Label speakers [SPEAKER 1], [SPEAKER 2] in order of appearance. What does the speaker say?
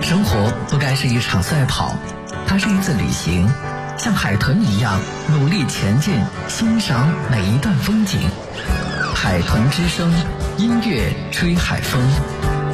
[SPEAKER 1] 生活不该是一场赛跑，它是一次旅行，像海豚一样努力前进，欣赏每一段风景。海豚之声，音乐吹海风。